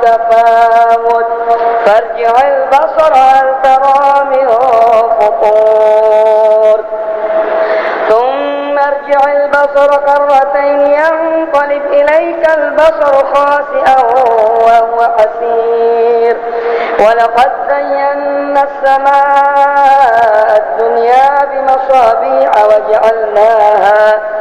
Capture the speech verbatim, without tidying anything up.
تفاوت فارجع البصر هل ترى من فطور ثم ارجع البصر كرتين ينقلب إليك البصر خاسئا وهو حسير ولقد زينا السماء الدنيا بمصابيح وجعلناها